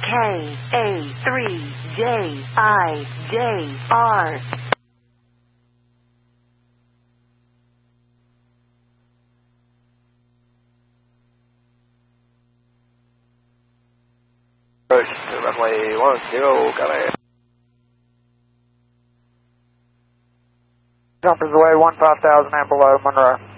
KA3JIJR. Push to runway 10, copy. Jumpers away 15,000 and below, Monroe.